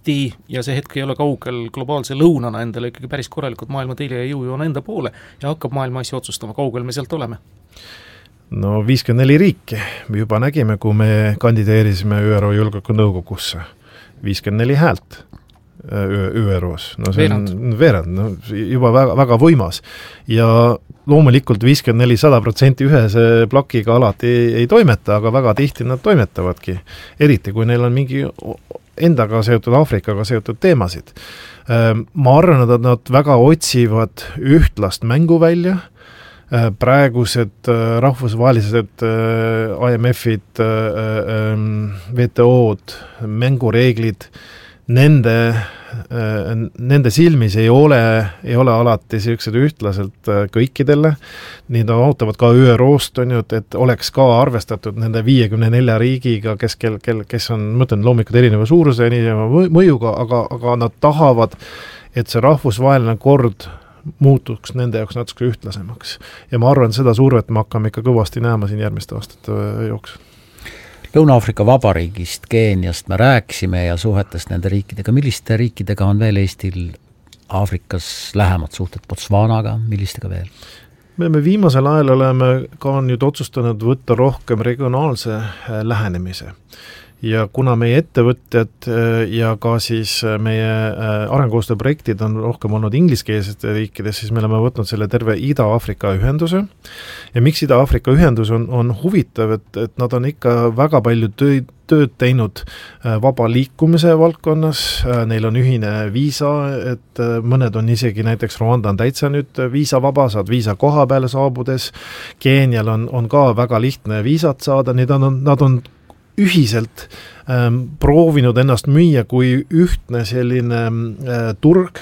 varsti, ja see hetk ei ole kaugel, globaalse lõunana endale ikkagi päris korralikud maailma telje ja jõujoon enda poole ja hakkab maailma asju otsustama, kaugel me sealt oleme. No 54 riiki juba nägime, kui me kandideerisime ÜRO Julgeolekunõukogusse. 54 häält ÜROs. No see on veerand, no juba väga, väga võimas. Ja loomulikult 54-100% ühes plakiga alati ei toimeta, aga väga tihti nad toimetavadki. Eriti, kui neil on mingi endaga seotud, Aafrikaga seotud teemasid. Ma arvan, et nad väga otsivad ühtlast mängu välja. Praegused rahvusvahelised IMF-id, WTO-d, mängureeglid, nende silmis ei ole alati sellised ühtlaselt kõikidele. Nii nad ootavad ka ÜRO-st, et oleks ka arvestatud nende 54 riigiga, kes on, mõtlen, loomulikult erineva suuruse, erineva mõjuga, aga nad tahavad, et see rahvusvaheline kord muutuks nende jaoks natuke ühtlasemaks. Ja ma arvan, seda survet me hakkame ikka kõvasti näema siin järgmiste aastate jooksul. Lõuna-Aafrika Vabariigist, Keeniast me rääkisime ja suhetest nende riikidega. Milliste riikidega on veel Eestil Aafrikas lähemad suhted? Botswanaga, millistega veel? Me viimasel ajal oleme ka nüüd otsustanud võtta rohkem regionaalse lähenemise. Ja kuna meie ettevõtjad ja ka siis meie arengukoostöö projektid on rohkem olnud ingliskeelses riikides, siis me oleme võtnud selle terve Ida-Aafrika ühenduse. Ja miks Ida-Aafrika ühendus on huvitav, et nad on ikka väga palju tööd teinud vaba liikumise valdkonnas, neil on ühine viisa, et mõned on isegi, näiteks Rwanda on täitsa nüüd viisa vaba, saad viisa koha peale saabudes, Keenial on ka väga lihtne viisat saada, nad on ühiselt proovinud ennast müüa kui ühtne selline turg,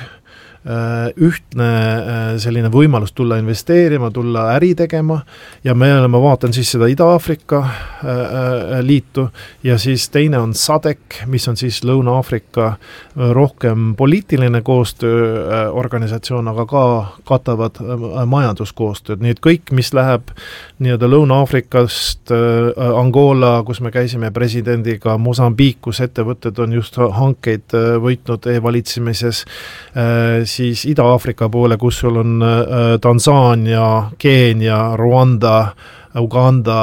ühtne selline võimalus tulla investeerima, tulla äri tegema ja ma vaatan siis seda Ida-Aafrika liitu ja siis teine on SADC, mis on siis Lõuna-Aafrika rohkem poliitiline koostöö organisatsioon, aga ka katavad majanduskoostööd. Nii et kõik, mis läheb nii-öelda Lõuna-Aafrikast, Angola, kus me käisime presidendiga, Mosambiik, kus ettevõtted on just hankeid võitnud e-valitsemises, siis Ida-Aafrika poole, kus sul on Tansaania, Keenia, Rwanda, Uganda,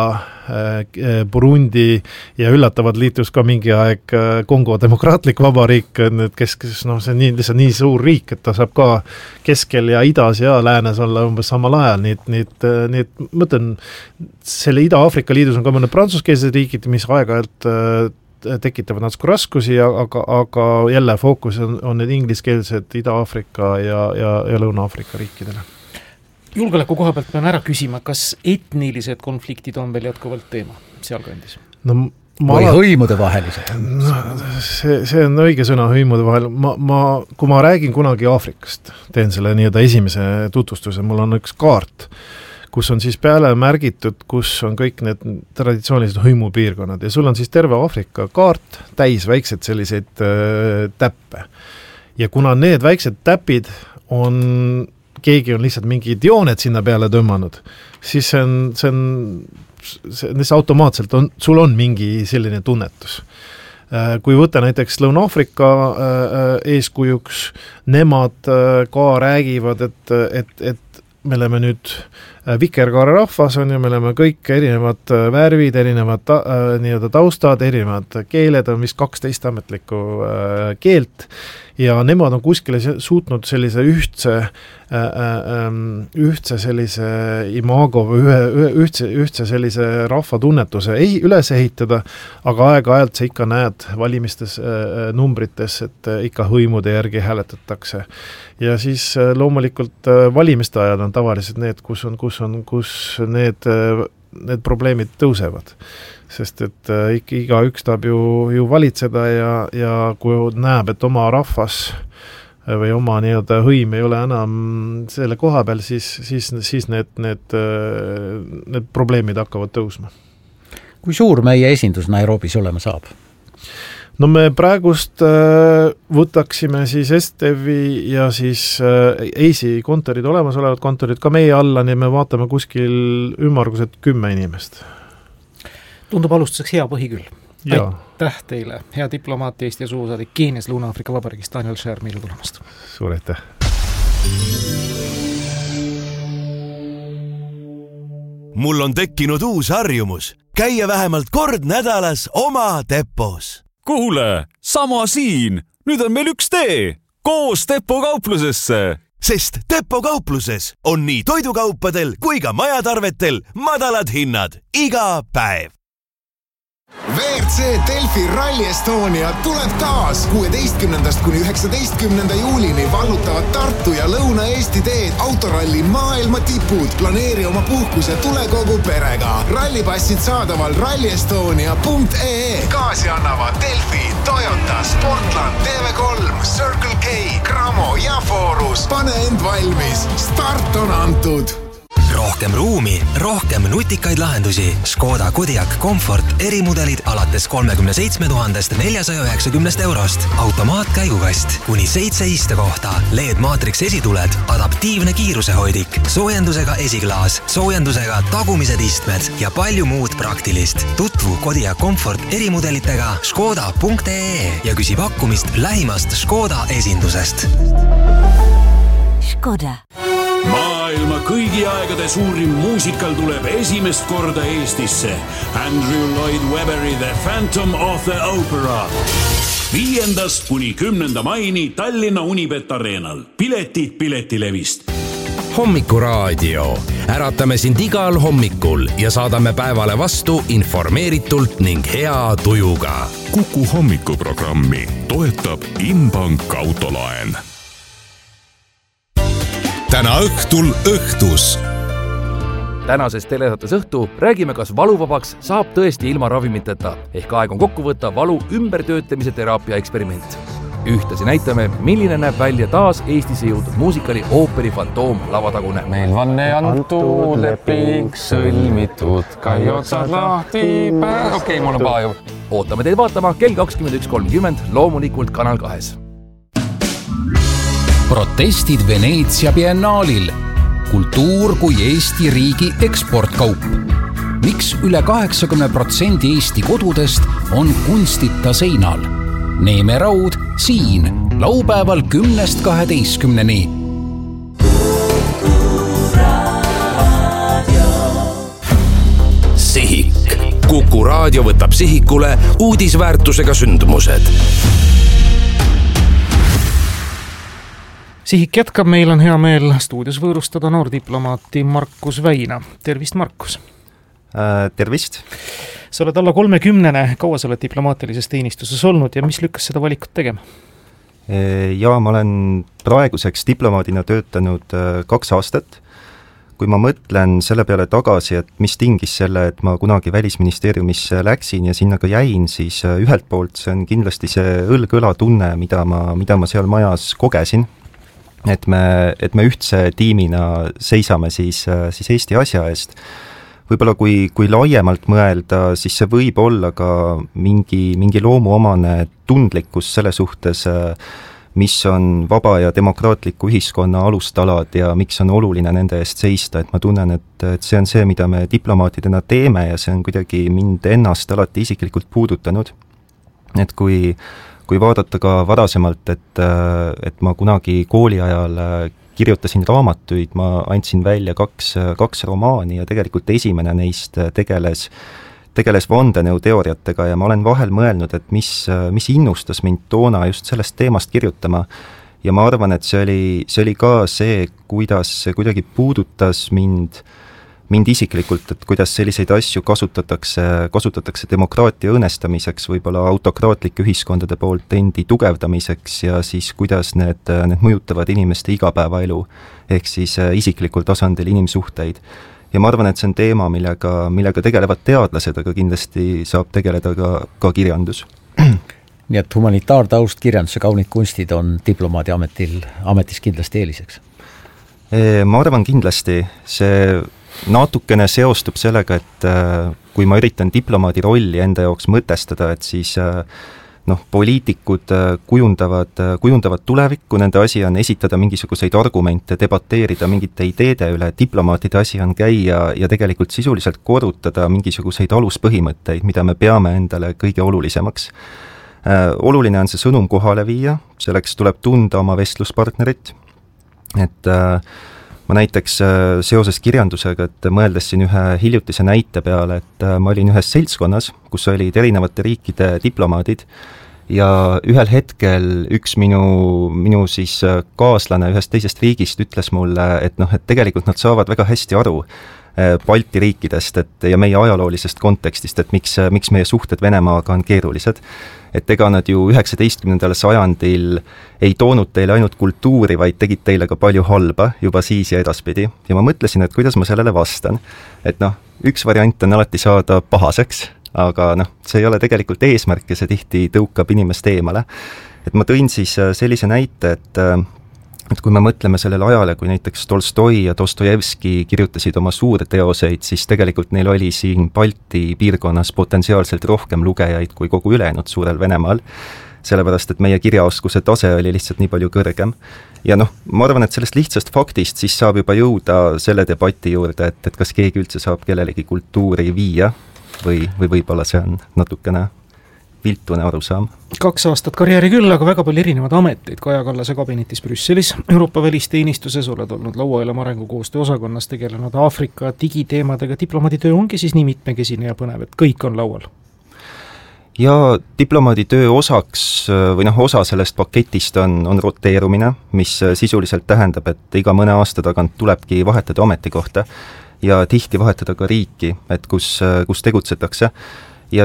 Burundi ja üllatavad liitus ka mingi aeg Kongo demokraatlik vabariik, kes see on lihtsalt nii suur riik, et ta saab ka keskel ja idas ja läänes olla umbes samal ajal. Nii et mõtlen, selle Ida-Aafrika liidus on ka mõned prantsuskeelsed riigid, mis aeg-ajalt tekitavad natuke raskusi, aga jälle fookus on need ingliskeelsed Ida-Aafrika ja Lõuna-Aafrika riikidele. Julgeoleku koha pealt pean ära küsima, kas etnilised konfliktid on veel jätkuvalt teema sealkandis? No, või hõimude vahelised? No, see on õige sõna, hõimude vahel. Kui ma räägin kunagi Aafrikast, teen selle nii-öelda esimese tutvustuse, mul on üks kaart, kus on siis peale märgitud, kus on kõik need traditsioonilised hõimupiirkonnad ja sul on siis terve Aafrika kaart täis väiksed selliseid täppe. Ja kuna need väiksed täpid keegi on lihtsalt mingid jooned sinna peale tõmmanud, siis see automaatselt sul on mingi selline tunnetus. Kui võtta näiteks Lõuna-Aafrika eeskujuks, nemad ka räägivad, et me oleme nüüd vikerkaare rahvas on ja me oleme kõik erinevad värvid, erinevad nii-öelda taustad, erinevad keeled, on vist 12 ametlikku keelt ja nemad on kuskile suutnud sellise ühtse sellise imago või ühtse sellise rahvatunnetuse üles ehitada, aga aeg-ajalt sa ikka näed valimistes numbrites, et ikka hõimude järgi hääletatakse. Ja siis loomulikult valimiste ajad on tavaliselt need, kus need probleemid tõusevad. Sest et iga üks tahab ju valitseda ja kui näeb, et oma rahvas või oma nii-öelda hõim ei ole enam selle koha peal, siis need probleemid hakkavad tõusma. Kui suur meie esindus Nairobis olema saab? No me praegust võtaksime siis STV ja siis EISi kontorid, olemasolevad kontorid ka meie alla, nii me vaatame kuskil ümmarguselt 10 inimest. Tundub alustuseks hea põhi küll. aitäh teile, hea diplomaat, Eesti ja suursaadik Keenias, Lõuna-Aafrika Vabariigis, Daniel Scher, meile tulemast. Suur aitäh! Mul on tekkinud uus harjumus. Käia vähemalt kord nädalas oma depos. Kuule, sama siin. Nüüd on meil üks tee. Koos Depo kauplusesse. Sest Depo kaupluses on nii toidukaupadel kui ka majatarvetel madalad hinnad iga päev. WRC Delfi Rally Estonia tuleb taas 16. kuni 19. juulini vallutavad Tartu ja Lõuna-Eesti teed autoralli maailma tipud. Planeeri oma puhkus ja tule kogu perega. Rallipassid saadaval rallyestonia.ee. Kaasi annavad Delfi, Toyota, Sportland, TV3, Circle K, Cramo ja Forus. Pane end valmis. Start on antud. Rohkem ruumi, rohkem nutikaid lahendusi. Škoda Kodiaq Comfort erimudelid alates 37 490 eurost. Automaatkäigukast kuni 7 istekohta. LED Matrix esituled, adaptiivne kiirusehoidik, soojendusega esiklaas, soojendusega tagumised istmed ja palju muud praktilist. Tutvu Kodiaq Comfort erimudelitega škoda.ee ja küsi pakkumist lähimast Škoda esindusest. Škoda. Maailma kõigi aegade suurim muusikal tuleb esimest korda Eestisse. Andrew Lloyd Webberi The Phantom of the Opera. 5. kuni 10. maini Tallinna Unibet Arenal. Piletid Piletilevist. Hommikuraadio. Äratame sind igal hommikul ja saadame päevale vastu informeeritult ning hea tujuga. Kuku hommikuprogrammi toetab Inbank autolaen. Täna õhtul õhtus. Tänases telesaates õhtu räägime, kas valuvabaks saab tõesti ilma ravimiteta. Ehk aeg on kokku võtta valu ümbertöötlemise teraapia eksperiment. Ühtlasi näitame, milline näeb välja taas Eestisse jõudnud muusikali Ooperi Fantoom lavatagune. Meil vanne antud, leping sõlmitud, kai otsad lahti, okei, mul on paaju. Ootame teid vaatama kell 21.30, loomulikult Kanal 2. Protestid Veneetsia biennaalil. Kultuur kui Eesti riigi eksportkaup. Miks üle 80% Eesti kodudest on kunstita seinal? Neeme Raud siin, laupäeval 10-12. Sihik. Kuku raadio võtab sihikule uudisväärtusega sündmused. Sihik jätkab, meil on hea meel stuudios võõrustada noordiplomaati Markus Väina. Tervist, Markus! Tervist! Sa oled alla 30, kaua sa oled diplomaatilises teenistuses olnud ja mis lükkas seda valikut tegema? Ja ma olen praeguseks diplomaadina töötanud 2 aastat. Kui ma mõtlen selle peale tagasi, et mis tingis selle, et ma kunagi Välisministeeriumisse läksin ja sinna ka jäin, siis ühelt poolt see on kindlasti see õlg-õla tunne, mida ma seal majas kogesin. Et me ühtse tiimina seisame siis Eesti asja eest. Võib-olla kui laiemalt mõelda, siis see võib olla ka mingi loomuomane tundlikkus selle suhtes, mis on vaba ja demokraatliku ühiskonna alustalad ja miks on oluline nende eest seista, et ma tunnen, et see on see, mida me diplomaatidena teeme ja see on kuidagi mind ennast alati isiklikult puudutanud. Et kui vaadata ka varasemalt, et ma kunagi kooli ajal kirjutasin raamatuid, ma andsin välja 2 romaani ja tegelikult esimene neist tegeles vandenõuteooriatega ja ma olen vahel mõelnud, et mis innustas mind toona just sellest teemast kirjutama. Ja ma arvan, et see oli ka see, kuidas see kuidagi puudutas mind isiklikult, et kuidas selliseid asju kasutatakse demokraatia õõnestamiseks, võib-olla autokraatlike ühiskondade poolt endi tugevdamiseks ja siis kuidas need mõjutavad inimeste igapäevaelu, ehk siis isiklikul tasandil inimsuhteid. Ja ma arvan, et see on teema, millega tegelevad teadlased, aga kindlasti saab tegeleda ka kirjandus. Nii et humanitaartaust, kirjanduse kaunid kunstid on diplomaadi ametis kindlasti eeliseks? Ma arvan kindlasti, see natukene seostub sellega, et kui ma üritan diplomaadi rolli enda jaoks mõtestada, et siis poliitikud kujundavad tulevikku, nende asi on esitada mingisuguseid argumente, debateerida mingite ideede üle, diplomaatide asi on käia ja tegelikult sisuliselt korrutada mingisuguseid aluspõhimõtteid, mida me peame endale kõige olulisemaks. Oluline on see sõnum kohale viia, selleks tuleb tunda oma vestluspartnerit, et ma näiteks seoses kirjandusega, et mõeldes siin ühe hiljutise näite peale, et ma olin ühes seltskonnas, kus olid erinevate riikide diplomaadid ja ühel hetkel üks minu siis kaaslane ühest teisest riigist ütles mulle, et tegelikult nad saavad väga hästi aru Balti riikidest ja meie ajaloolisest kontekstist, et miks meie suhted Venemaaga on keerulised. Et ega nad ju 19. sajandil ei toonud teile ainult kultuuri, vaid tegid teile ka palju halba juba siis ja edaspidi. Ja ma mõtlesin, et kuidas ma sellele vastan. Et üks variant on alati saada pahaseks, aga see ei ole tegelikult eesmärk ja see tihti tõukab inimest eemale. Et ma tõin siis sellise näite, et kui me mõtleme sellele ajale, kui näiteks Tolstoi ja Dostojevski kirjutasid oma suurteoseid, siis tegelikult neil oli siin Balti piirkonnas potentsiaalselt rohkem lugejaid kui kogu ülejäänud suurel Venemaal, sellepärast et meie kirjaoskuse tase oli lihtsalt nii palju kõrgem. Ja ma arvan, et sellest lihtsast faktist siis saab juba jõuda selle debati juurde, et kas keegi üldse saab kellelegi kultuuri viia või võib-olla see on natukene viltune arusaam. 2 aastat karjääri küll, aga väga palju erinevad ameteid. Kaja Kallase kabinetis Brüsselis, Euroopa välisteenistuses oled olnud Lauaelama arengukoostöö osakonnas, tegelenud Aafrika digiteemadega. Diplomaaditöö ongi siis nii mitmekesine ja põnev, et kõik on laual? Ja diplomaaditöö osaks või osa sellest paketist on roteerumine, mis sisuliselt tähendab, et iga mõne aasta tagant tulebki vahetada ametikohta ja tihti vahetada ka riiki, et kus tegutsetakse. Ja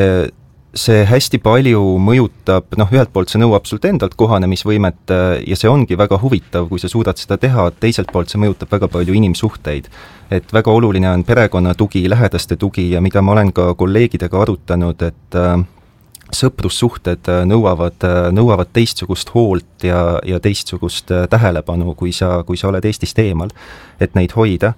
see hästi palju mõjutab, ühelt poolt see nõuab sult endalt kohanemisvõimet ja see ongi väga huvitav, kui sa suudad seda teha, teiselt poolt see mõjutab väga palju inimsuhteid. Et väga oluline on perekonna tugi, lähedaste tugi ja mida ma olen ka kolleegidega arutanud, et sõprussuhted nõuavad teistsugust hoolt ja teistsugust tähelepanu, kui sa oled Eestist eemal, et neid hoida.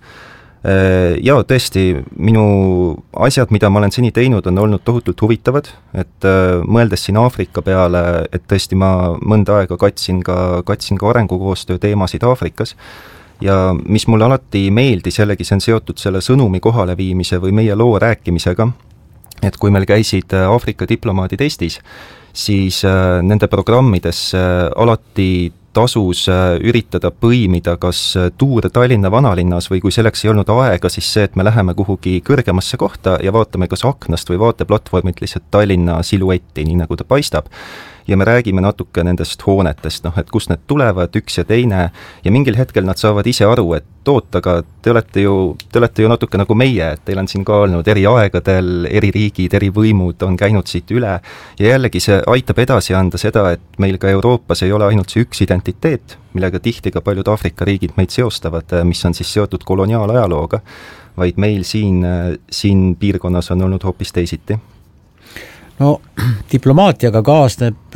Ja tõesti, minu asjad, mida ma olen seni teinud, on olnud tohutult huvitavad, et mõeldes siin Aafrika peale, et tõesti ma mõnda aega katsin ka arengukoostöö teemasid Aafrikas ja mis mulle alati meeldis, jällegi see on seotud selle sõnumi kohaleviimise või meie loo rääkimisega, et kui meil käisid Aafrika diplomaadid Eestis, siis nende programmides alati tasus üritada põimida kas tuure Tallinna vanalinnas või kui selleks ei olnud aega, siis see, et me läheme kuhugi kõrgemasse kohta ja vaatame kas aknast või vaateplatvormilt lihtsalt Tallinna siluetti, nii nagu ta paistab. Ja me räägime natuke nendest hoonetest, et kust need tulevad, üks ja teine, ja mingil hetkel nad saavad ise aru, et aga te olete ju natuke nagu meie, et teil on siin ka olnud eri aegadel, eri riigid, eri võimud on käinud siit üle, ja jällegi see aitab edasi anda seda, et meil ka Euroopas ei ole ainult see üks identiteet, millega tihti ka paljud Aafrika riigid meid seostavad, mis on siis seotud koloniaalajalooga, vaid meil siin piirkonnas on olnud hoopis teisiti. No diplomaatiaga kaasneb,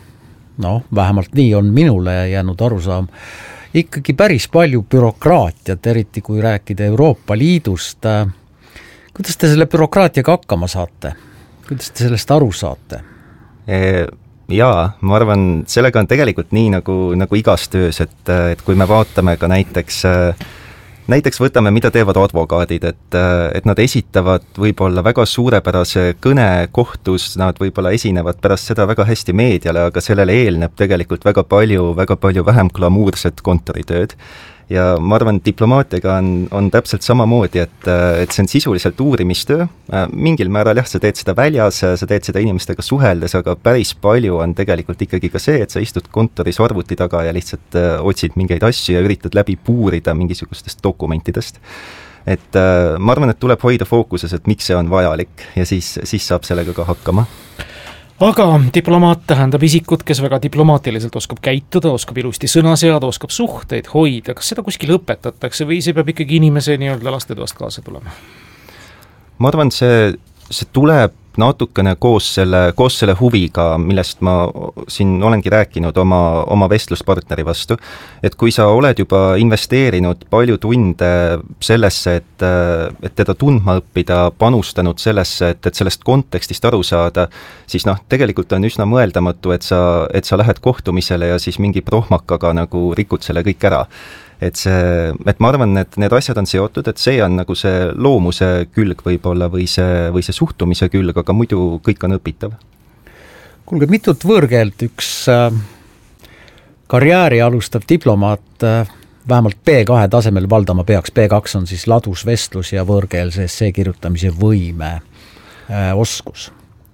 vähemalt nii on minule jäänud arusaam, ikkagi päris palju bürokraatiat, eriti kui rääkida Euroopa Liidust. Kuidas te selle bürokraatiaga hakkama saate? Kuidas te sellest aru saate? Jaa, ma arvan, sellega on tegelikult nii nagu igas töös, et kui me vaatame ka näiteks võtame, mida teevad advokaadid, et nad esitavad võib-olla väga suurepärase kõne kohtus, nad võib-olla esinevad pärast seda väga hästi meediale, aga sellele eelneb tegelikult väga palju vähem glamuurset kontoritööd. Ja ma arvan, diplomaatiaga on täpselt samamoodi, et see on sisuliselt uurimistöö. Mingil määral sa teed seda väljas, sa teed seda inimestega suheldes, aga päris palju on tegelikult ikkagi ka see, et sa istud kontoris arvuti taga ja lihtsalt otsid mingeid asju ja üritad läbi puurida mingisugustest dokumentidest. Et ma arvan, et tuleb hoida fookuses, et miks see on vajalik ja siis saab sellega ka hakkama. Aga diplomaat tähendab isikut, kes väga diplomaatiliselt oskab käituda, oskab ilusti sõna seada, oskab suhteid hoida. Kas seda kuskil õpetatakse või see peab ikkagi inimese nii-öelda lastetoast kaasa tulema? Ma arvan, see tuleb natukene koos selle huviga, millest ma siin olengi rääkinud oma vestluspartneri vastu, et kui sa oled juba investeerinud palju tunde sellesse, et teda tundma õppida, panustanud sellesse, et sellest kontekstist aru saada, siis tegelikult on üsna mõeldamatu, et sa lähed kohtumisele ja siis mingi prohmakaga nagu rikud selle kõik ära. Et ma arvan, et need asjad on seotud, et see on nagu see loomuse külg võib-olla või see suhtumise külg, aga muidu kõik on õpitav. Kuulge, mitut võõrkeelt üks karjääri alustav diplomaat vähemalt B2 tasemel valdama peaks? B2 on siis ladusvestlus ja võõrkeelse essee kirjutamise võime oskus.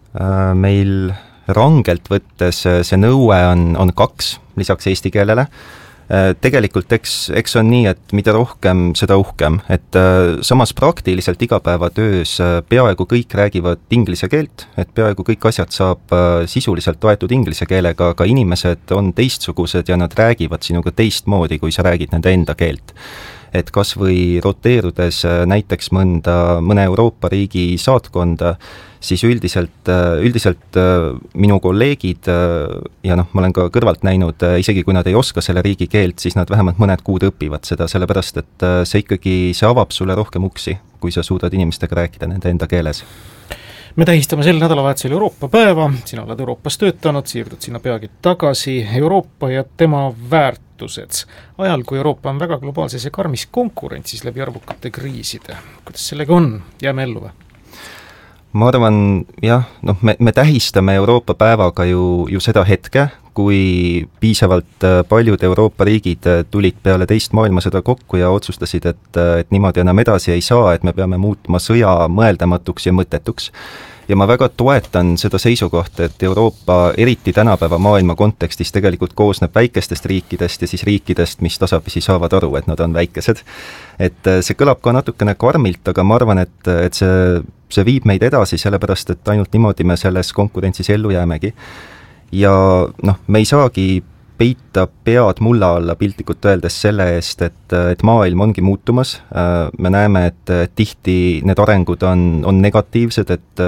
Meil rangelt võttes see nõue on 2 lisaks eesti keelele. Tegelikult eks on nii, et mida rohkem, seda uhkem, et samas praktiliselt igapäevatöös peaaegu kõik räägivad inglise keelt, et peaaegu kõik asjad saab sisuliselt toetud inglise keelega, aga inimesed on teistsugused ja nad räägivad sinuga teistmoodi, kui sa räägid nende enda keelt. Et kas või roteerudes näiteks mõne Euroopa riigi saatkonda, siis üldiselt minu kolleegid ja ma olen ka kõrvalt näinud, isegi kui nad ei oska selle riigi keelt, siis nad vähemalt mõned kuud õpivad seda, sellepärast et see avab sulle rohkem uksi, kui sa suudad inimestega rääkida nende enda keeles. Me tähistame sel nädalavahetusel Euroopa päeva, sina oled Euroopas töötanud, siirdud sinna peagi tagasi, Euroopa ja tema väärtused. Ajal, kui Euroopa on väga globaalses ja karmis konkurentsis läbi arvukate kriiside, kuidas sellega on? Jääme ellu või? Ma arvan, jah, me tähistame Euroopa päevaga ju seda hetke, kui piisavalt paljud Euroopa riigid tulid peale teist maailmasõda kokku ja otsustasid, et niimoodi enam edasi ei saa, et me peame muutma sõja mõeldamatuks ja mõttetuks. Ja ma väga toetan seda seisukohta, et Euroopa eriti tänapäeva maailma kontekstis tegelikult koosneb väikestest riikidest ja siis riikidest, mis tasapisi saavad aru, et nad on väikesed. Et see kõlab ka natukene karmilt, aga ma arvan, et see viib meid edasi, sellepärast et ainult niimoodi me selles konkurentsis ellu jäämegi. Ja me ei saagi peita pead mulla alla piltlikult öeldes selle eest, et maailm ongi muutumas. Me näeme, et tihti need arengud on negatiivsed, et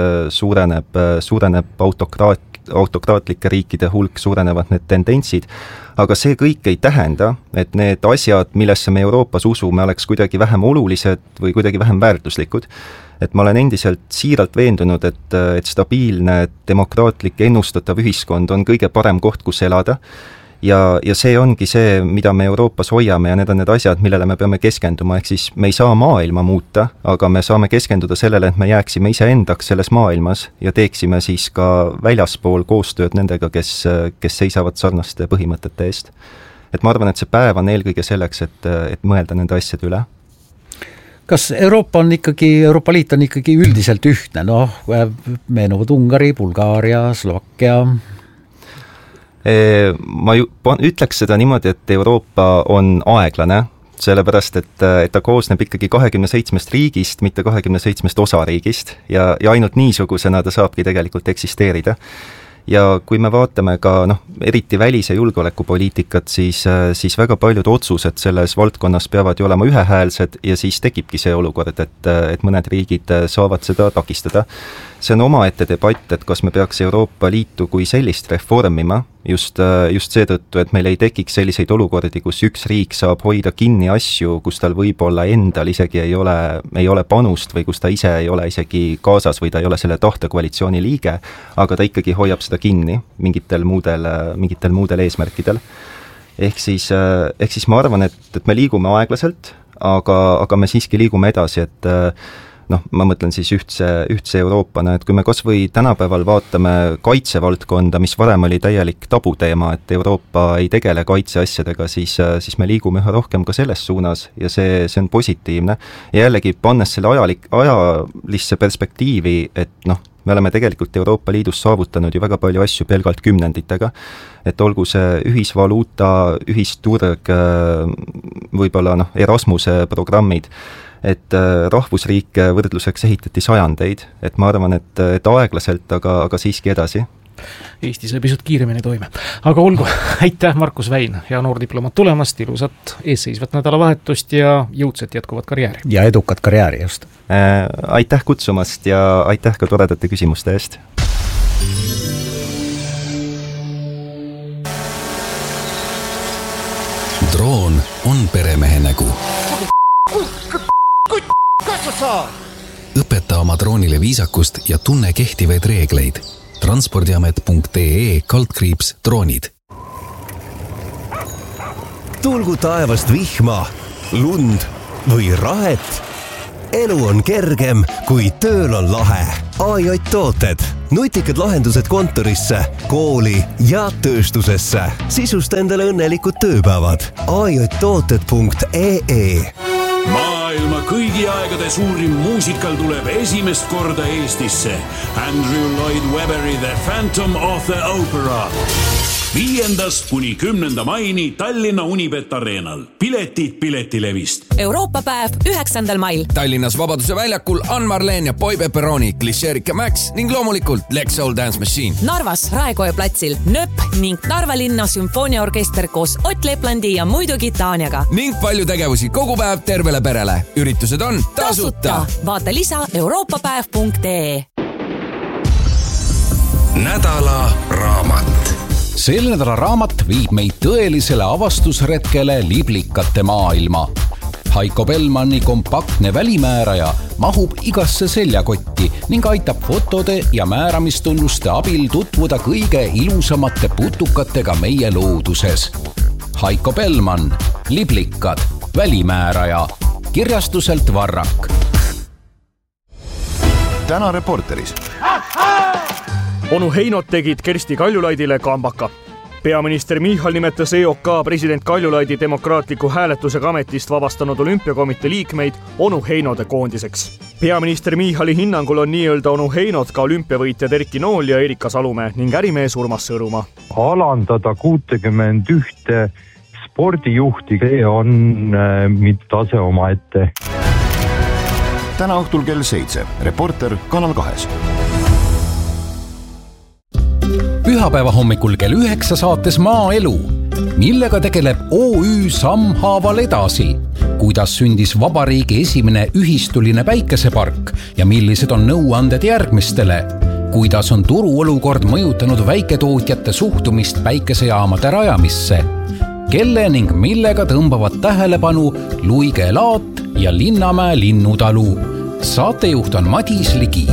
suureneb autokraatlike riikide hulk, suurenevad need tendentsid, aga see kõik ei tähenda, et need asjad, millesse me Euroopas usume, oleks kuidagi vähem olulised või kuidagi vähem väärtuslikud. Et ma olen endiselt siiralt veendunud, et stabiilne, demokraatlik, ennustatav ühiskond on kõige parem koht, kus elada. Ja see ongi see, mida me Euroopas hoiame ja need on need asjad, millele me peame keskenduma, ehk siis me ei saa maailma muuta, aga me saame keskenduda sellele, et me jääksime iseendaks selles maailmas ja teeksime siis ka väljaspool koostööd nendega, kes seisavad sarnaste põhimõtete eest. Et ma arvan, et see päev on eelkõige selleks, et mõelda nende asjade üle. Kas Euroopa Liit on ikkagi üldiselt ühtne? Meenuvad Ungari, Bulgaaria, Slovakkia. Ma ütleks seda niimoodi, et Euroopa on aeglane, sellepärast, et ta koosneb ikkagi 27 riigist, mitte 27 osariigist ja ainult niisugusena ta saabki tegelikult eksisteerida. Ja kui me vaatame ka eriti välis- ja julgeolekupoliitikat, siis väga paljud otsused selles valdkonnas peavad ju olema ühehäälsed ja siis tekibki see olukord, et mõned riigid saavad seda takistada. See on omaette debatt, et kas me peaks Euroopa Liitu kui sellist reformima, just seetõttu, et meil ei tekiks selliseid olukordi, kus üks riik saab hoida kinni asju, kus tal võib-olla endal isegi ei ole panust või kus ta ise ei ole isegi kaasas või ta ei ole selle tahtekoalitsiooni liige, aga ta ikkagi hoiab seda kinni mingitel muudel eesmärkidel. Ehk siis ma arvan, et me liigume aeglaselt, aga me siiski liigume edasi, et ma mõtlen siis ühtse Euroopana, et kui me kas või tänapäeval vaatame kaitsevaldkonda, mis varem oli täielik tabuteema, et Euroopa ei tegele kaitseasjadega, siis me liigume üha rohkem ka selles suunas ja see on positiivne. Ja jällegi pannes selle ajalisse perspektiivi, et me oleme tegelikult Euroopa Liidus saavutanud ju väga palju asju pelgalt kümnenditega, et olgu see ühisvaluuta, ühisturg, võib-olla Erasmuse programmid, et rahvusriike võrdluseks ehitati sajandeid, et ma arvan, et aeglaselt, aga siiski edasi. Eesti sai pisut kiiremini toime. Aga olgu, aitäh Markus Väin, hea noor diplomaat tulemast, ilusat eesseisvat nädalavahetust ja jõudset jätkuvat karjääri. Ja edukat karjääri just. Aitäh kutsumast ja aitäh ka toredate küsimuste eest. Droon on peremehe nägu. Õpeta oma droonile viisakust ja tunne kehtivaid reegleid. Transpordiamet.ee/droonid. Tulgu taevast vihma, lund või rahet. Elu on kergem, kui tööl on lahe. AJ Tooted. Nutikad lahendused kontorisse, kooli ja tööstusesse. Sisusta endale õnnelikud tööpäevad. AJTooted.ee. Maailma kõigi aegade suurim muusikal tuleb esimest korda Eestisse. Andrew Lloyd Webberi The Phantom of the Opera. 5. kuni 10. maini Tallinna Unibet Arenal. Piletid Piletilevist. Euroopa päev 9. mail. Tallinnas Vabaduse väljakul Ann-Marleen ja Boy Pepperoni, Klišerika Max ning loomulikult Lex Soul Dance Machine. Narvas Raekoja platsil Nöpp ning Narva linna sümfooniaorkester koos Ott Leplandi ja muidugi Taaniaga. Ning palju tegevusi kogu päev tervele perele. Üritused on tasuta. Vaata lisa euroopapäev.ee. Nädala raamat. Sel nädala raamat viib meid tõelisele avastusretkele liblikate maailma. Heiko Bellmanni kompaktne välimääraja mahub igasse seljakotti ning aitab fotode ja määramistunnuste abil tutvuda kõige ilusamate putukatega meie looduses. Heiko Bellmann, liblikad, välimääraja, kirjastuselt Varrak. Täna Reporteris. Onu Heinot tegid Kersti Kaljulaidile kambaka. Peaminister Michal nimetas EOK president Kaljulaidi demokraatliku hääletusega ametist vabastanud olümpiakomitee liikmeid Onu Heinode koondiseks. Peaminister Michali hinnangul on nii-öelda Onu Heinod ka olümpiavõitjad Erki Nool ja Erika Salumäe ning ärimees Urmas Sõõrumaa. Alandada 61 spordijuhti, see on tase omaette. Täna õhtul kell 7. Reporter Kanal 2. Pühapäeva hommikul kell 9 saates Maaelu, millega tegeleb OÜ Sammhaaval edasi, kuidas sündis vabariigi esimene ühistuline päikesepark ja millised on nõuanded järgmistele, kuidas on turuolukord mõjutanud väiketootjate suhtumist päikesejaamade rajamisse, kelle ning millega tõmbavad tähelepanu Luige laat ja Linnamäe linnutalu. Saatejuht on Madis Ligi.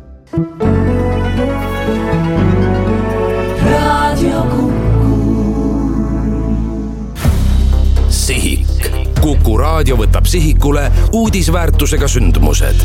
Sihik. Kuku raadio võtab sihikule uudisväärtusega sündmused.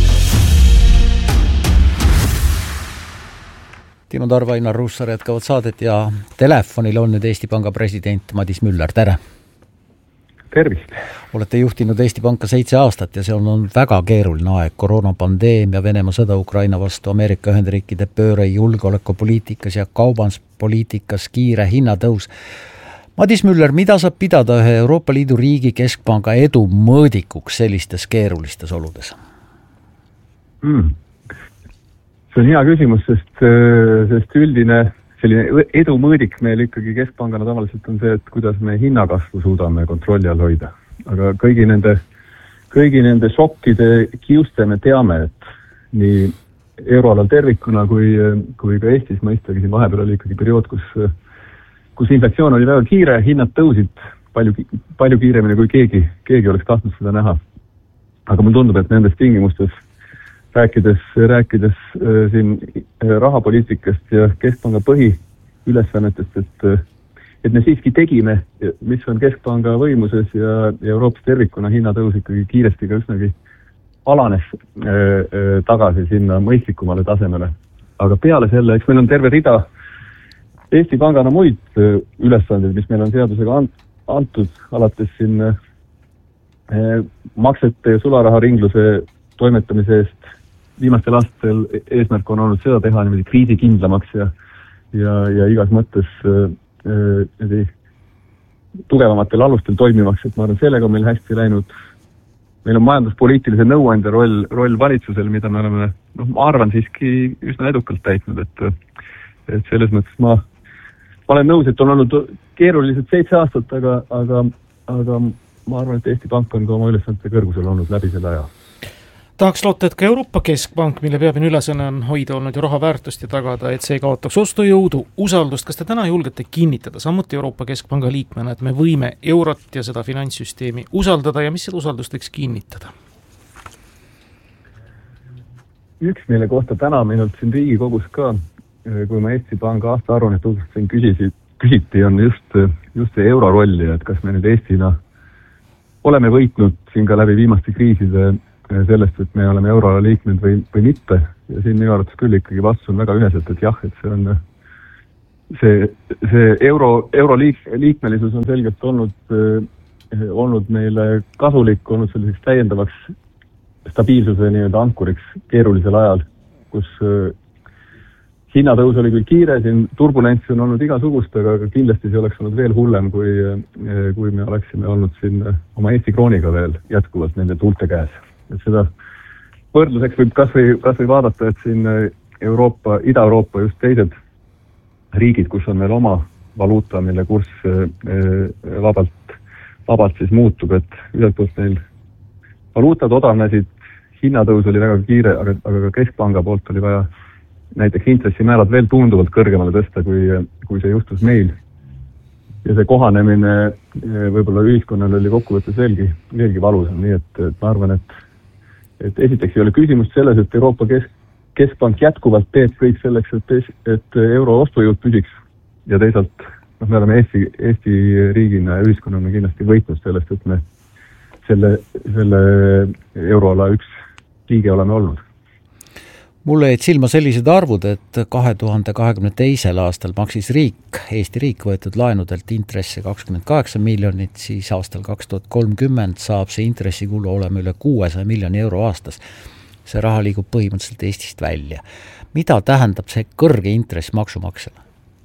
Timo Tarva, Ainar Ruussaar jätkavad saadet ja telefonil on nüüd Eesti Panga president Madis Müller. Tere! Tervist! Olete juhtinud Eesti Panka 7 aastat ja see on väga keeruline aeg. Koroonapandeemia, Venemaa sõda Ukraina vastu, Ameerika Ühendriikide pööre julgeolekupoliitikas ja kaubanduspoliitikas kiire hinnatõus. Madis Müller, mida saab pidada ühe Euroopa Liidu riigi keskpanga edu mõõdikuks sellistes keerulistes oludes? See on hea küsimus, sest üldine selline edu mõõdik meil ikkagi keskpangana tavaliselt on see, et kuidas me hinnakasvu suudame kontrolli all hoida. Aga kõigi nende šokkide kiuste me teame, et nii euroalal tervikuna kui ka Eestis mõistagi siin vahepeal oli ikkagi periood, kus inflatsioon oli väga kiire, hinnad tõusid palju kiiremini kui keegi oleks tahtnud seda näha. Aga mul tundub, et nendes tingimustes rääkides siin rahapoliitikast ja keskpanga põhiülesannetest, et me siiski tegime, mis on keskpanga võimuses ja Euroopas tervikuna hinnatõus ikkagi kiiresti ka üsnagi alanes tagasi sinna mõistlikumale tasemele. Aga peale selle, eks meil on terve rida Eesti Pangana muid ülesandeid, mis meil on seadusega antud, alates siin maksete ja sularaharingluse toimetamise eest. Viimastel aastatel eesmärk on olnud seda teha niimoodi kriisikindlamaks ja igas mõttes tugevamatel alustel toimimaks, et ma arvan, sellega on meil hästi läinud. Meil on majanduspoliitilise nõuandja roll valitsusel, mida me oleme, ma arvan, siiski üsna edukalt täitnud, et et selles mõttes ma olen nõus, et on olnud keerulised 7 aastat, aga ma arvan, et Eesti Pank on ka oma ülesannete kõrgusel olnud läbi selle aja. Tahaks loota, et ka Euroopa Keskpank, mille peamine ülesanne on hoida olnud ju raha väärtust ja tagada, et see ei kaotaks ostujõudu, usaldust. Kas te täna julgete kinnitada samuti Euroopa Keskpanga liikmena, et me võime eurot ja seda finantssüsteemi usaldada ja mis seda usaldust võiks kinnitada? Üks, mille kohta täna minult siin Riigikogus ka, kui ma Eesti Panga aastaaruannet tutvustasin, küsiti, on just see euro rolli, et kas me nüüd Eestina oleme võitnud siin ka läbi viimaste kriiside sellest, et me oleme euroala liikmed või mitte. Ja siin minu arvates küll ikkagi vastus on väga üheselt, et jah, et see on see euro liikmelisus on selgelt olnud meile kasulik, olnud selliseks täiendavaks stabiilsuse nii-öelda ankuriks keerulisel ajal, kus hinnatõus oli küll kiire, siin turbulentsi on olnud igasugust, aga kindlasti see oleks olnud veel hullem, kui me oleksime olnud siin oma Eesti krooniga veel jätkuvalt nende tuulte käes. Et seda võrdluseks võib kas või vaadata, et siin Ida-Euroopa just teised riigid, kus on meil oma valuuta, mille kurss vabalt siis muutub, et ühelt poolt neil valuutad odavnesid, hinnatõus oli väga kiire, aga ka Keskpanga poolt oli vaja näiteks intressimäärad veel tunduvalt kõrgemale tõsta, kui see juhtus meil. Ja see kohanemine võib-olla ühiskonnal oli kokkuvõttes veelgi valusam, nii et ma arvan, et esiteks ei ole küsimust selles, et Euroopa Keskpank jätkuvalt teeb kõik selleks, et euro ostujõud püsiks ja teisalt me oleme Eesti riigina ja ühiskonnana kindlasti võitnud sellest, et me selle euroala üks liige oleme olnud. Mulle jäid silma sellised arvud, et 2022. aastal maksis Eesti riik võetud laenudelt intresse 28 miljonit, siis aastal 2030 saab see intressikulu olema üle 600 miljoni euro aastas. See raha liigub põhimõtteliselt Eestist välja. Mida tähendab see kõrge intress maksumaksjale?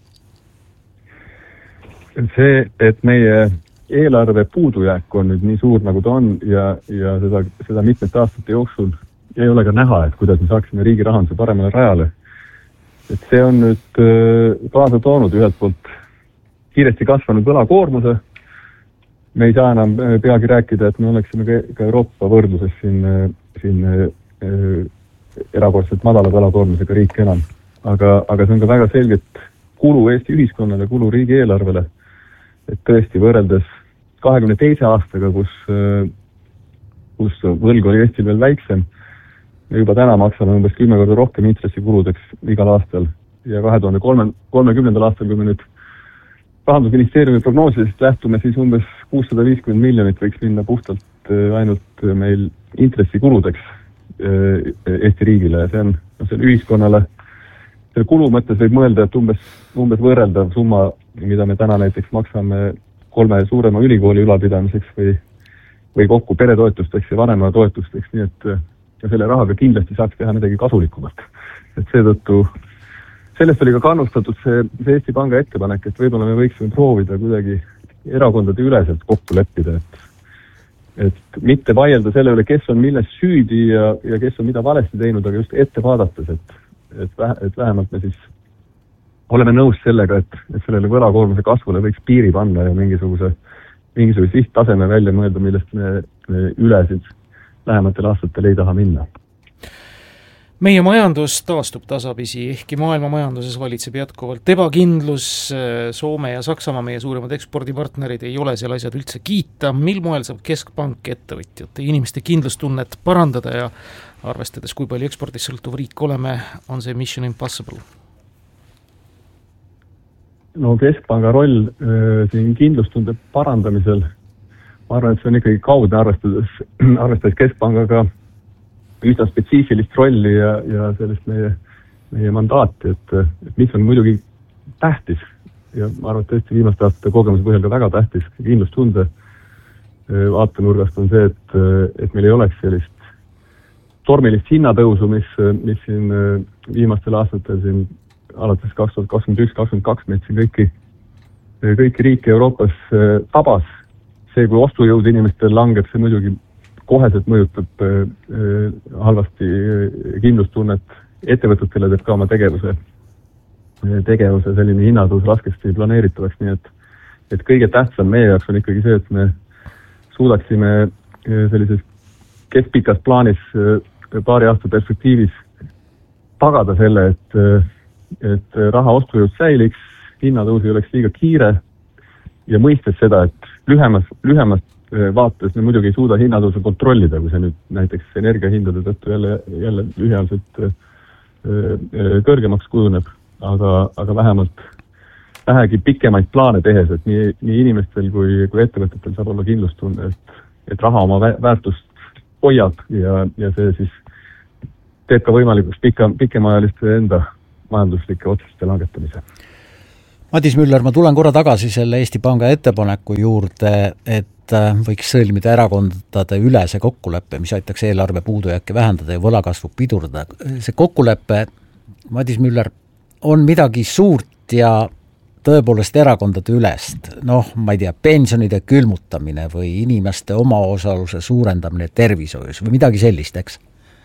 See, et meie eelarve puudujääk on nüüd nii suur, nagu ta on ja seda mitmete aastate jooksul ei ole ka näha, et kuidas me saaksime riigi rahanduse paremale rajale. Et see on nüüd kaasa toonud ühelt poolt kiiresti kasvanud võlakoormuse. Me ei saa enam peagi rääkida, et me oleksime ka Euroopa võrdluses siin erakordselt madala võlakoormusega riik enam. Aga see on ka väga selgelt kulu Eesti ühiskonnale, kulu riigi eelarvele. Et tõesti võrreldes 22. aastaga, kus võlg oli Eestil veel väiksem, me juba täna maksame umbes 10 korda rohkem intressikuludeks igal aastal ja 2030. aastal, kui me nüüd Rahandusministeeriumi prognoosidest lähtume, siis umbes 650 miljonit võiks minna puhtalt ainult meil intressikuludeks Eesti riigile ja see on ühiskonnale. Selle kulu mõttes võib mõelda, et umbes võrreldav summa, mida me täna näiteks maksame 3 suurema ülikooli ülalpidamiseks või kokku peretoetusteks ja vanema toetusteks, nii et ja selle rahaga kindlasti saaks teha midagi kasulikumalt. Et seetõttu, sellest oli ka kannustatud see Eesti Panga ettepanek, et võib-olla me võiksime proovida kuidagi erakondade üleselt kokku leppida, et mitte vaielda selle üle, kes on milles süüdi ja kes on mida valesti teinud, aga just ette vaadates, et vähemalt me siis oleme nõus sellega, et sellele võlakoormuse kasvule võiks piiri panna ja mingisuguse sihttaseme välja mõelda, millest me ülesid lähematel aastatel ei taha minna. Meie majandus taastub tasapisi, ehkki maailma majanduses valitseb jätkuvalt ebakindlus. Soome ja Saksamaa, meie suuremad ekspordipartnerid, ei ole seal asjad üldse kiita. Mil moel saab Keskpank ettevõtjate inimeste kindlustunnet parandada ja arvestades, kui palju ekspordist sõltuv riik oleme, on see mission impossible? No Keskpanga roll siin kindlustunde parandamisel, ma arvan, et see on ikkagi kaudne arvestades Keskpangaga üsna spetsiifilist rolli ja sellist meie mandaati, et mis on muidugi tähtis ja ma arvan, et tõesti viimaste aastate kogemuse põhjal ka väga tähtis kindlustunde vaatenurgast on see, et meil ei oleks sellist tormilist hinnatõusu, mis siin viimastel aastatel siin alates 2021-2022 meid siin kõiki riike Euroopas tabas. See, kui ostujõud inimestel langeb, see muidugi koheselt mõjutab halvasti kindlustunnet ettevõtetele, teeb ka oma tegevuse tegevuse selline hinnatõus raskesti planeeritavaks, nii et kõige tähtsam meie jaoks on ikkagi see, et me suudaksime sellises keskpikas plaanis paari aasta perspektiivis tagada selle, et raha ostujõud säiliks, hinnatõus ei oleks liiga kiire ja mõistes seda, et lühemas vaates me muidugi ei suuda hinnatõusu kontrollida, kui see nüüd näiteks energiahindade tõttu jälle lühiajaliselt kõrgemaks kujuneb, aga vähemalt vähegi pikemaid plaane tehes, et nii inimestel kui ettevõtetel saab olla kindlustunne, et raha oma väärtust hoiab ja see siis teeb ka võimalikuks pikemaajaliste enda majanduslike otsuste langetamise. Madis Müller, ma tulen korra tagasi selle Eesti Panga ettepaneku juurde, et võiks sõlmida erakondade ülese kokkuleppe, mis aitaks eelarve puudujääke vähendada ja võlakasvu pidurdada. See kokkuleppe, Madis Müller, on midagi suurt ja tõepoolest erakondade ülest, ma ei tea, pensionide külmutamine või inimeste omaosaluse suurendamine tervishoius või midagi sellist, eks?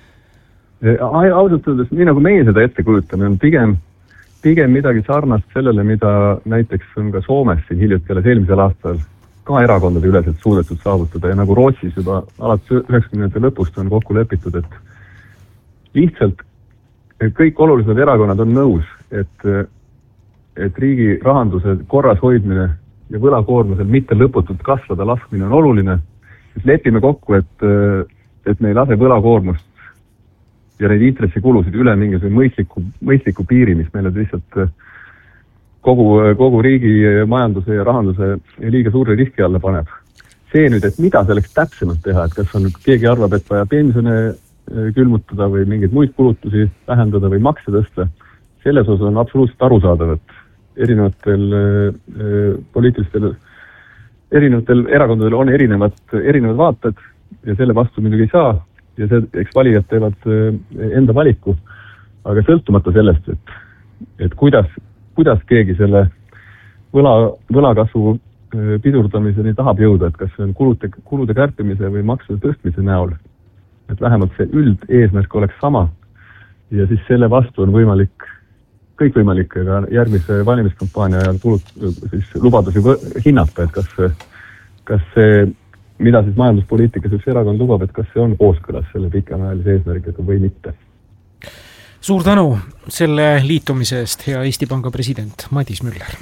Ausalt öeldes, nii nagu meie seda ette kujutame, on pigem midagi sarnast sellele, mida näiteks on ka Soomes siin hiljuti alles eelmisel aastal ka erakondade üleselt suudetud saavutada ja nagu Rootsis juba alates 90. lõpust on kokku lepitud, et lihtsalt kõik olulised erakonnad on nõus, et riigi rahanduse korras hoidmine ja võlakoormusel mitte lõputult kasvada laskmine on oluline, et lepime kokku, et me ei lase võlakoormust ja neid intressikulusid üle mingisugune mõistliku piiri, mis meile lihtsalt kogu riigi majanduse ja rahanduse liiga suure riski alla paneb. See nüüd, et mida selleks täpsemalt teha, et kas on keegi arvab, et vaja pensione külmutada või mingeid muid kulutusi vähendada või makse tõsta, selles osas on absoluutselt arusaadav, et erinevatel erakondadel on erinevad vaated ja selle vastu muidugi ei saa ja eks valijad teevad enda valiku, aga sõltumata sellest, et kuidas keegi selle võlakasvu pidurdamiseni tahab jõuda, et kas see on kulude kärpimise või maksude tõstmise näol, et vähemalt see üldeesmärk oleks sama ja siis selle vastu on kõikvõimalik ka järgmise valimiskampaania ajal lubadusi hinnata, et kas see, mida siis majanduspoliitikas üks erakond lubab, et kas see on kooskõlas selle pikemaajalise eesmärgiga või mitte. Suur tänu selle liitumise eest, hea Eesti Panga president Madis Müller.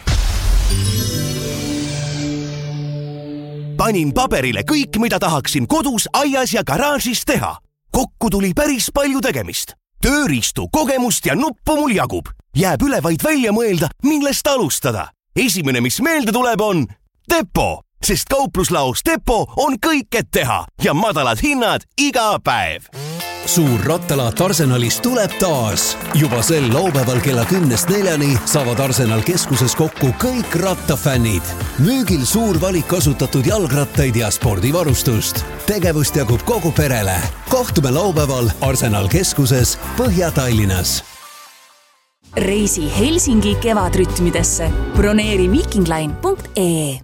Panin paberile kõik, mida tahaksin kodus, aias ja garaažis teha. Kokku tuli päris palju tegemist. Tööriistu, kogemust ja nuppu mul jagub. Jääb üle vaid välja mõelda, millest alustada. Esimene, mis meelde tuleb, on Depo, sest kaupluslaos Depo on kõik, et teha ja madalad hinnad iga päev. Suur rattalaat Arsenalis tuleb taas. Juba sel laupäeval kella 10-4 saavad Arsenal keskuses kokku kõik rattafännid. Müügil suur valik kasutatud jalgrattaid ja spordivarustust. Tegevust jagub kogu perele. Kohtume laupäeval Arsenal keskuses Põhja-Tallinnas. Reisi Helsingi kevadrütmidesse. Broneeri vikingline.ee.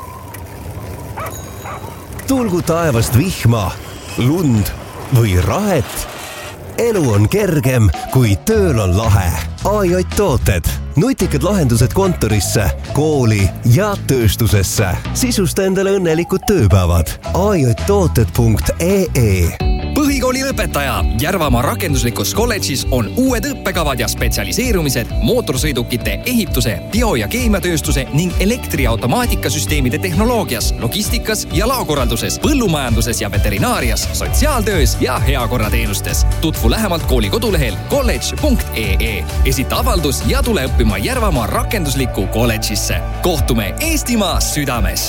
Tulgu taevast vihma, lund või rahet. Elu on kergem, kui tööl on lahe. AJ Tooted. Nutikad lahendused kontorisse, kooli ja tööstusesse. Sisusta endale õnnelikud tööpäevad. ajtooted.ee. Põhikooli lõpetaja Järvamaa rakenduslikus kolledžis on uued õppekavad ja spetsialiseerumised mootorsõidukite ehituse, bio- ja keemiatööstuse ning elektriautomaatikasüsteemide tehnoloogias, logistikas ja laokorralduses, põllumajanduses ja veterinaarias, sotsiaaltöös ja heakorrateenustes. Tutvu lähemalt kooli kodulehel college.ee. Esita avaldus ja tule õppima Järvamaa rakenduslikku kolledžisse. Kohtume Eestimaa südames.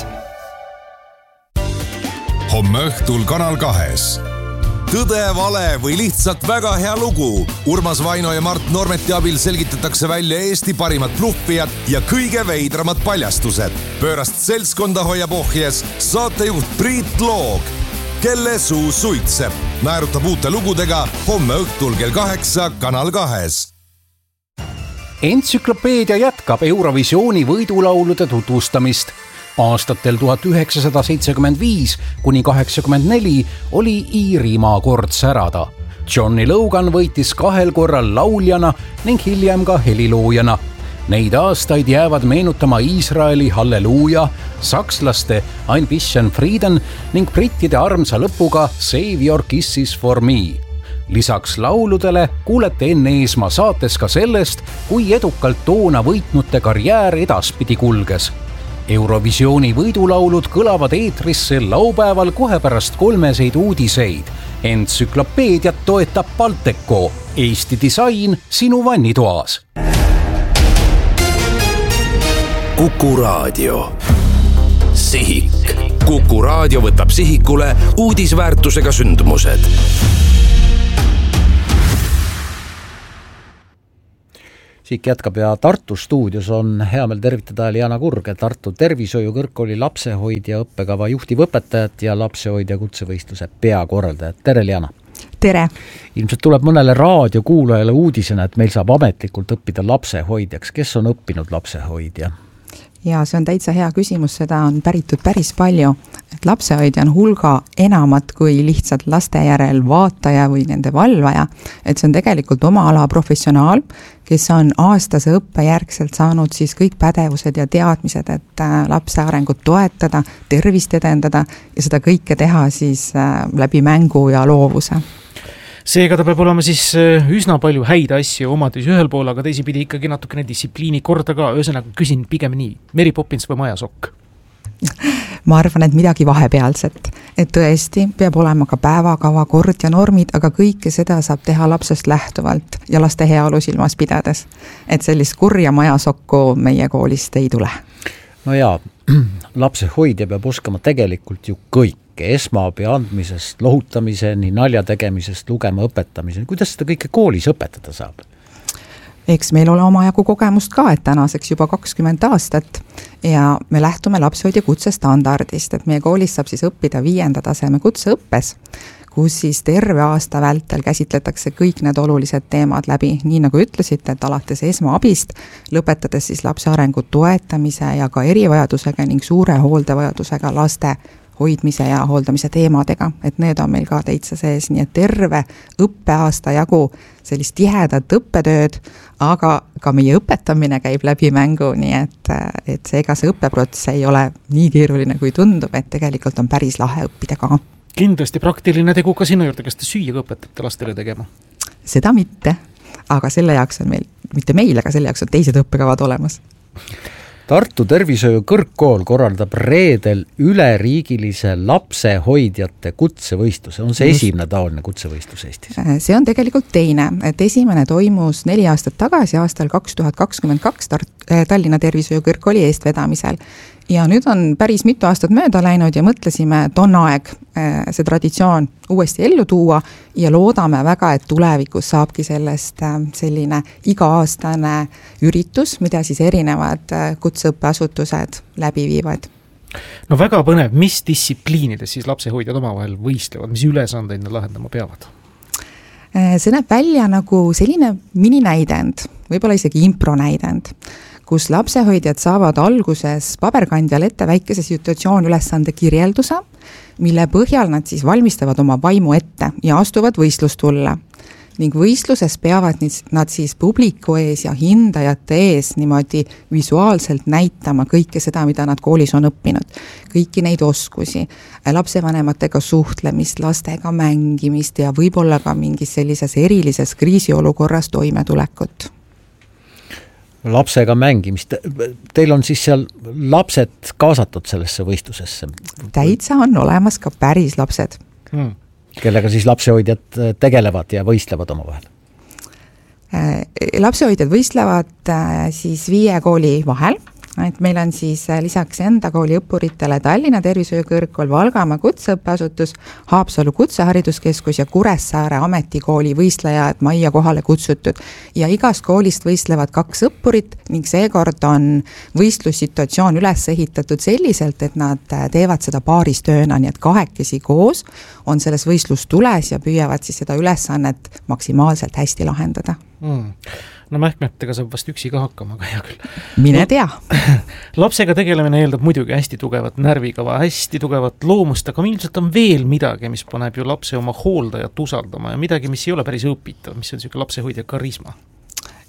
Homme õhtul Kanal 2. Tõde, vale või lihtsalt väga hea lugu. Urmas Vaino ja Mart Normeti abil selgitatakse välja Eesti parimad bluffijad ja kõige veidramad paljastused. Pöörast seltskonda hoiab ohjes saatejuht Priit Loog, kelle suu suitseb. Naerutab uute lugudega homme õhtul kell 8 Kanal 2. Entsüklopeedia jätkab Eurovisiooni võidulaulude tutvustamist. Aastatel 1975 kuni 84 oli Iirimaa kord särada. Johnny Logan võitis 2 korral lauljana ning hiljem ka heliloojana. Neid aastaid jäävad meenutama Iisraeli Halleluuja, sakslaste Ein bisschen Frieden ning brittide armsa lõpuga Save Your Kisses for Me. Lisaks lauludele kuulete Enn Eesmaa saates ka sellest, kui edukalt toona võitnute karjäär edaspidi kulges. Eurovisiooni võidulaulud kõlavad eetrisse laupäeval kohe pärast 3 uudiseid. Entsüklopeediat toetab Balteco, Eesti disain sinu vannitoas. Kuku Raadio. Sihik. Kuku Raadio võtab sihikule uudisväärtusega sündmused. Sihik jätkab ja Tartu stuudios on hea meel tervitada Liana Kurge, Tartu Tervishoiu Kõrgkooli lapsehoidja õppekava juhtivõpetajat ja lapsehoidja kutsevõistluse peakorraldajat. Tere, Liana! Tere! Ilmselt tuleb mõnele raadiokuulajale uudisena, et meil saab ametlikult õppida lapsehoidjaks. Kes on õppinud lapsehoidja? Ja see on täitsa hea küsimus, seda on päritud päris palju. Et lapsehoidja on hulga enamat kui lihtsalt laste järel vaataja või nende valvaja. Et see on tegelikult oma ala professionaal, kes on aastase õppe järgselt saanud siis kõik pädevused ja teadmised, et lapse arengut toetada, tervist edendada ja seda kõike teha siis läbi mängu ja loovuse. Seega ta peab olema siis üsna palju häid asju omadis ühel pool, aga teisipidi ikkagi natukene distsipliini korda ka. Ühesõnaga küsin pigem nii, Mary Poppins või Majasokk? Ma arvan, et midagi vahepealset. Et tõesti peab olema ka päevakava, kord ja normid, aga kõike seda saab teha lapsest lähtuvalt ja laste heaolu silmas pidades. Et sellist kurja Majasokku meie koolist ei tule. No jaa, lapsehoidja peab oskama tegelikult ju kõik. Esmaabi andmisest, lohutamiseni, nalja tegemisest, lugema õpetamiseni. Kuidas seda kõike koolis õpetada saab? Eks meil ole omajagu kogemust ka, et tänaseks juba 20 aastat ja me lähtume lapsehoidja kutsestandardist, et meie koolis saab siis õppida 5. taseme kutseõppes, kus siis terve aasta vältel käsitletakse kõik need olulised teemad läbi, nii nagu ütlesite, et alates esmaabist, lõpetades siis lapse arengu toetamise ja ka erivajadusega ning suure hooldevajadusega laste hoidmise ja hooldamise teemadega, et need on meil ka täitsa sees, nii et terve õppeaasta jagu sellist tihedat õppetööd, aga ka meie õpetamine käib läbi mängu, nii et seega see õppeprotsess ei ole nii keeruline kui tundub, et tegelikult on päris lahe õppida ka. Kindlasti praktiline tegu ka sinu juurde, kas te süüa õpetate lastele tegema? Seda mitte, aga selle jaoks on meil, mitte meil, aga selle jaoks on teised õppekavad olemas. Tartu Tervishoiu Kõrgkool korraldab reedel üleriigilise lapsehoidjate kutsevõistluse. On see esimene taoline kutsevõistlus Eestis? See on tegelikult teine, et esimene toimus 4 aastat tagasi aastal 2022 Tallinna Tervishoiu Kõrgkooli eestvedamisel. Ja nüüd on päris mitu aastat mööda läinud ja mõtlesime, et on aeg see traditsioon uuesti ellu tuua ja loodame väga, et tulevikus saabki sellest selline iga-aastane üritus, mida siis erinevad kutseõppeasutused läbi viivad. No väga põnev, mis distsipliinides siis lapsehoidjad omavahel võistlevad, mis ülesandeid nad lahendama peavad? See näeb välja nagu selline mininäidend, võib-olla isegi impronäidend, kus lapsehoidjad saavad alguses paberkandjal ette väikese situatsioon ülesande kirjelduse, mille põhjal nad siis valmistavad oma vaimu ette ja astuvad võistlustulle. Ning võistluses peavad nad siis publiku ees ja hindajate ees niimoodi visuaalselt näitama kõike seda, mida nad koolis on õppinud. Kõiki neid oskusi, lapsevanematega suhtlemist, lastega mängimist ja võib-olla ka mingis sellises erilises kriisiolukorras toimetulekut. Lapsega mängimist. Teil on siis seal lapsed kaasatud sellesse võistlusesse? Täitsa on olemas ka päris lapsed. Kellega siis lapsehoidjad tegelevad ja võistlevad omavahel? Lapsehoidjad võistlevad siis 5 kooli vahel. Et meil on siis lisaks enda kooli õppuritele Tallinna Tervishoiu Kõrgkool, Valgamaa kutseõppeasutus, Haapsalu kutsehariduskeskus ja Kuressaare ametikooli võistlejad majja kohale kutsutud. Ja igast koolist võistlevad 2 õppurit ning seekord on võistlussituatsioon üles ehitatud selliselt, et nad teevad seda paaristööna, nii et 2 koos on selles võistlustules ja püüavad siis seda ülesannet maksimaalselt hästi lahendada. No mähkmetega saab vast üksi ka hakkama, aga hea küll. Mine tea. Lapsega tegelemine eeldab muidugi hästi tugevat närvikava, hästi tugevat loomust, aga ilmselt on veel midagi, mis paneb ju lapse oma hooldajat usaldama ja midagi, mis ei ole päris õpitav, mis on selline lapsehoidja karisma.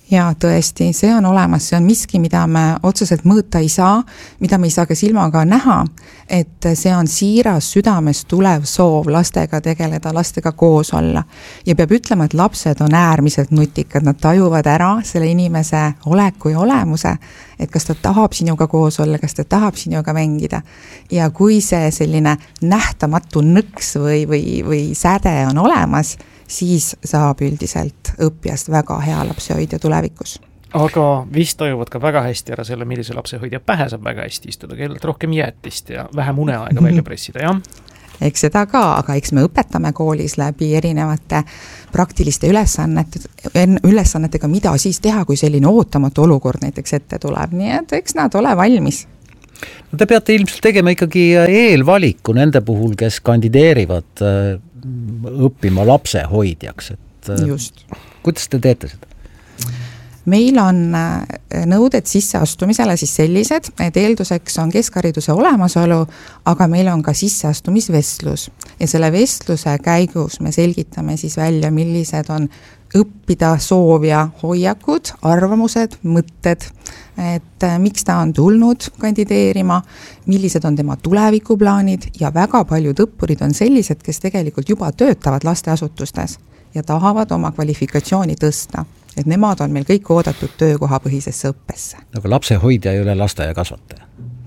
ja tõesti, see on olemas, see on miski, mida me otseselt mõõta ei saa, mida me ei saa ka silmaga näha, et see on siiras südamest tulev soov lastega tegeleda, lastega koos olla. Ja peab ütlema, et lapsed on äärmiselt nutikad, nad tajuvad ära selle inimese oleku ja olemuse, et kas ta tahab sinuga koos olla, kas ta tahab sinuga mängida. Ja kui see selline nähtamatu nõks või säde on olemas, siis saab üldiselt õppijast väga hea lapsehoidja tulevikus. Aga vist tajuvad ka väga hästi ära selle, millise lapsehoidja pähe saab väga hästi istuda, kellelt rohkem jäetist ja vähem uneaega välja pressida, jah? Eks seda ka, aga eks me õpetame koolis läbi erinevate praktiliste ülesannetega, mida siis teha, kui selline ootamatu olukord näiteks ette tuleb, nii et eks nad ole valmis. No te peate ilmselt tegema ikkagi eelvaliku nende puhul, kes kandideerivad õppima lapsehoidjaks, et just. Kuidas te teete seda? Meil on nõuded sisseastumisele siis sellised, et eelduseks on keskhariduse olemasolu, aga meil on ka sisseastumisvestlus ja selle vestluse käigus me selgitame siis välja, millised on õppida soovija hoiakud, arvamused, mõtted, et miks ta on tulnud kandideerima, millised on tema tulevikuplaanid ja väga paljud õppurid on sellised, kes tegelikult juba töötavad lasteasutustes ja tahavad oma kvalifikatsiooni tõsta, et nemad on meil kõik oodatud töökohapõhisesse õppesse. Aga lapsehoidja ei ole lasteaiakasvataja?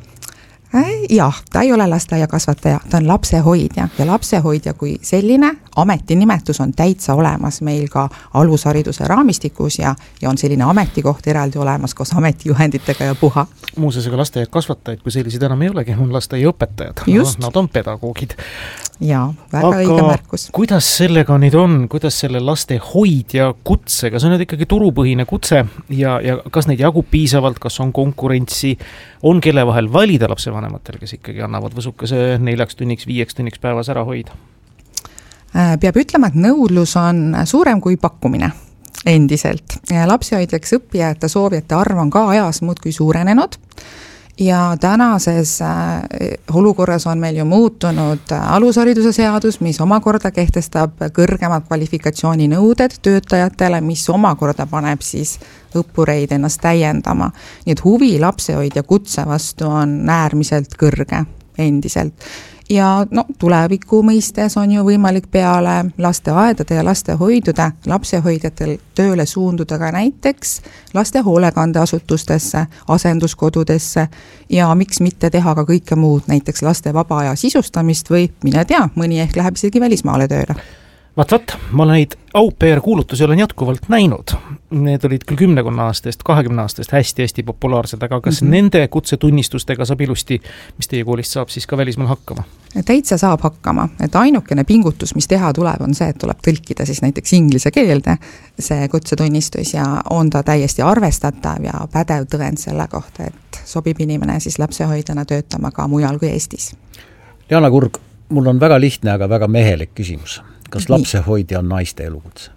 Jah, ta ei ole lasteaiakasvataja, ta on lapsehoidja ja lapsehoidja kui selline ametinimetus on täitsa olemas meil ka alushariduse raamistikus ja on selline ametikoht eraldi olemas koos ametijuhenditega ja puha. Muuseas, aga lasteaiakasvatajaid, kui sellised enam ei olegi, on lasteaiaõpetajad. Nad on pedagoogid. Jaa, väga õige märkus. Kuidas sellega nüüd on, kuidas selle lastehoidja kutsega, see on nüüd ikkagi turupõhine kutse ja kas neid jagub piisavalt, kas on konkurentsi, on kelle vahel valida lapsevanematel, kes ikkagi annavad võsukese 4 tunniks, 5 tunniks päevas ära hoida? Peab ütlema, et nõudlus on suurem kui pakkumine endiselt. Lapsehoidjaks õppijate soovijate arv on ka ajas muudkui suurenenud ja tänases olukorras on meil ju muutunud alushariduse seadus, mis omakorda kehtestab kõrgemad kvalifikatsiooninõuded töötajatele, mis omakorda paneb siis õppureid ennast täiendama. Nii et huvi lapsehoidja kutse vastu on äärmiselt kõrge endiselt. Ja tuleviku mõistes on ju võimalik peale lasteaedade ja lastehoidude lapsehoidjatel tööle suunduda ka näiteks laste hoolekandeasutustesse, asenduskodudesse ja miks mitte teha ka kõike muud, näiteks laste vaba aja sisustamist või mine tea, mõni ehk läheb isegi välismaale tööle. Vaat, ma neid au pair kuulutusi olen jätkuvalt näinud. Need olid küll 10 aastast, 20 aastast hästi populaarsed, aga kas nende kutsetunnistustega saab ilusti, mis teie koolist saab siis ka välismaal hakkama? Täitsa saab hakkama, et ainukene pingutus, mis teha tuleb, on see, et tuleb tõlkida siis näiteks inglise keelde see kutsetunnistus ja on ta täiesti arvestatav ja pädev tõend selle kohta, et sobib inimene siis lapsehoidjana töötama ka mujal kui Eestis. Liana Kurg, mul on väga lihtne, aga väga mehelik küsimus. Kas lapsehoidja on naiste elukutse?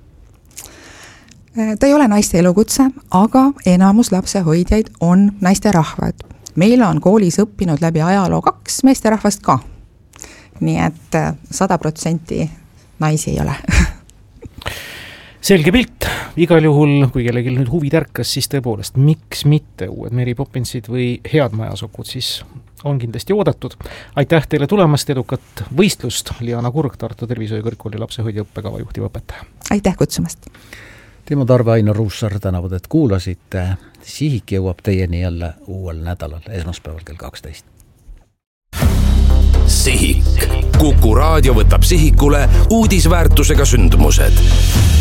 Ta ei ole naiste elukutse, aga enamus lapsehoidjaid on naisterahvad. Meil on koolis õppinud läbi ajaloo 2 meesterahvast ka. Nii et 100% naisi ei ole. Selge pilt. Igal juhul, kui kellelgi nüüd huvi tärkas, siis tõepoolest, miks mitte uued Mary Poppinsid või head majasokud, siis on kindlasti oodatud. Aitäh teile tulemast, edukat võistlust, Liana Kurg, Tartu Tervishoiukõrgkooli lapsehoidja õppekava juhtiv õpetaja. Aitäh kutsumast! Timo Tarve, Ainar Ruussaar tänavad, et kuulasite. Sihik jõuab teieni jälle uuel nädalal, esmaspäeval kell 12. Sihik. Kuku Raadio võtab sihikule uudisväärtusega sündmused.